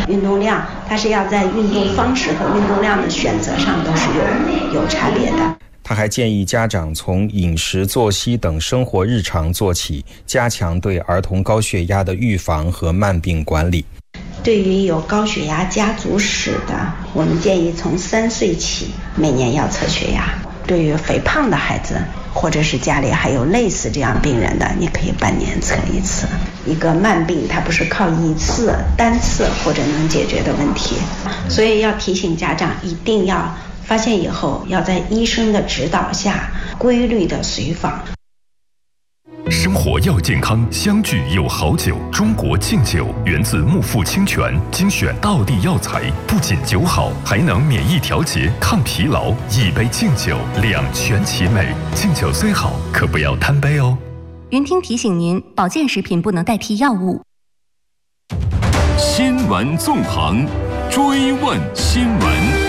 运动量，它是要在运动方式和运动量的选择上都是有差别的。 他还建议家长从饮食、作息等生活日常做起，加强对儿童高血压的预防和慢病管理。 对于有高血压家族史的，我们建议从3岁起每年要测血压。对于肥胖的孩子，或者是家里还有类似这样病人的，你可以半年测一次。一个慢病它不是靠一次单次或者能解决的问题，所以要提醒家长一定要发现以后要在医生的指导下规律的随访。 生活要健康，相聚有好酒。中国敬酒源自木富清泉，精选道地药材，不仅酒好，还能免疫调节、抗疲劳。一杯敬酒，两全其美。敬酒虽好，可不要贪杯哦。 云听提醒您，保健食品不能代替药物。 新闻纵横，追问新闻。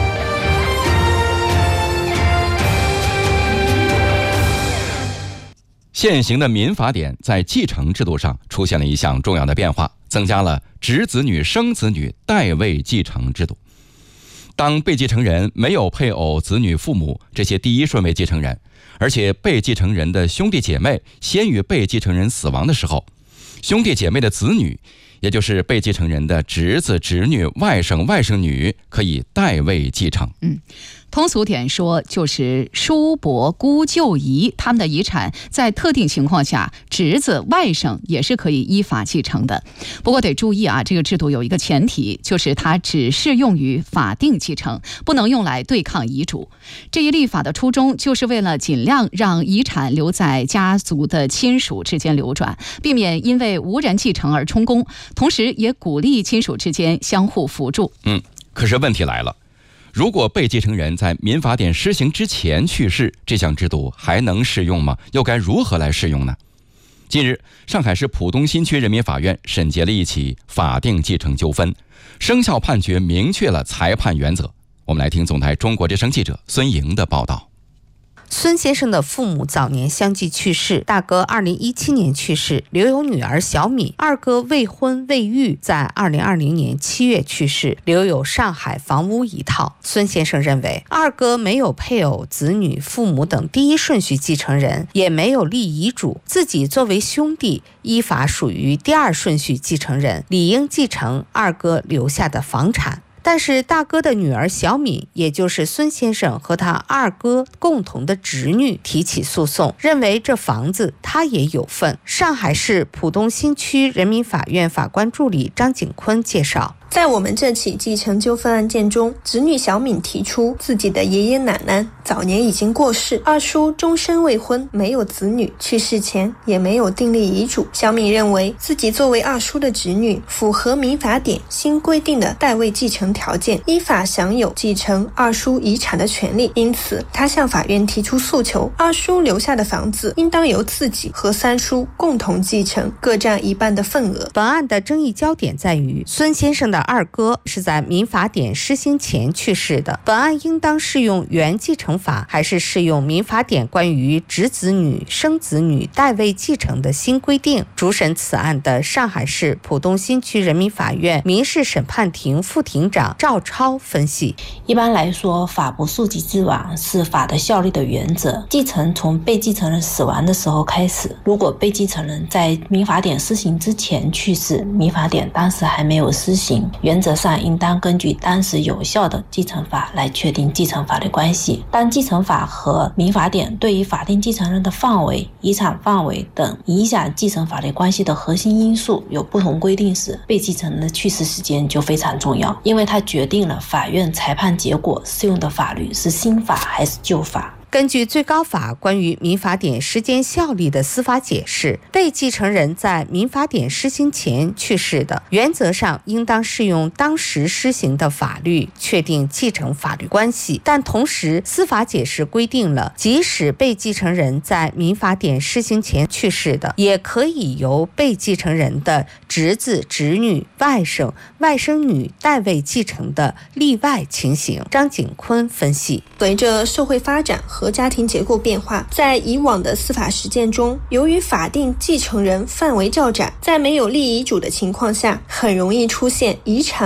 现行的民法典在继承制度上出现了一项重要的变化，增加了侄子女、生子女代位继承制度。当被继承人没有配偶、子女、父母这些第一顺位继承人，而且被继承人的兄弟姐妹先于被继承人死亡的时候，兄弟姐妹的子女，也就是被继承人的侄子、侄女、外甥、外甥女，可以代位继承。 通俗点说，就是叔伯、姑、舅、姨他们的遗产，在特定情况下，侄子、外甥也是可以依法继承的。不过得注意啊，这个制度有一个前提，就是它只适用于法定继承，不能用来对抗遗嘱。这一立法的初衷，就是为了尽量让遗产留在家族的亲属之间流转，避免因为无人继承而充公，同时也鼓励亲属之间相互扶助。 可是问题来了。如果被继承人在民法典施行之前去世，这项制度还能适用吗？又该如何来适用呢？近日，上海市浦东新区人民法院审结了一起法定继承纠纷，生效判决明确了裁判原则。我们来听总台中国之声记者孙莹的报道。 孙先生的父母早年相继去世，大哥2017年去世，留有女儿小敏；二哥未婚未育，在2020年7月去世，留有上海房屋一套。孙先生认为，二哥没有配偶、子女、父母等第一顺序继承人，也没有立遗嘱，自己作为兄弟，依法属于第二顺序继承人，理应继承二哥留下的房产。但是大哥的女儿小敏，也就是孙先生和他二哥共同的侄女提起诉讼，认为这房子他也有份。上海市浦东新区人民法院法官助理张景坤介绍， 在我们这起继承纠纷案件中，侄女小敏提出自己的爷爷奶奶早年已经过世，二叔终身未婚，没有子女，去世前也没有订立遗嘱。小敏认为自己作为二叔的侄女，符合民法典新规定的代位继承条件，依法享有继承二叔遗产的权利，因此她向法院提出诉求，二叔留下的房子应当由自己和三叔共同继承，各占一半的份额。 本案的争议焦点在于，孙先生的二哥是在民法典施行前去世的，本案应当适用原继承法，还是适用民法典关于侄子女、生子女代位继承的新规定？主审此案的上海市浦东新区人民法院民事审判庭副庭长赵超分析， 一般来说，法不溯及既往是法的效力的原则。继承从被继承人死亡的时候开始，如果被继承人在民法典施行之前去世，民法典当时还没有施行，原则上应当根据当时有效的继承法来确定继承法的关系。当继承法和民法典对于法定继承人的范围、遗产范围等影响继承法律关系的核心因素有不同规定时，被继承人的去世时间就非常重要，因为它决定了法院裁判结果适用的法律是新法还是旧法。 根据最高法关于民法典时间效力的司法解释，被继承人在民法典施行前去世的，原则上应当适用当时施行的法律确定继承法律关系。但同时，司法解释规定了，即使被继承人在民法典施行前去世的，也可以由被继承人的侄子、侄女、外甥、外甥女代位继承的例外情形。张景坤分析， 随着社会发展和家庭结构变化，在以往的司法实践中，由于法定继承人范围较窄，在没有立遗嘱的情况下，很容易出现遗产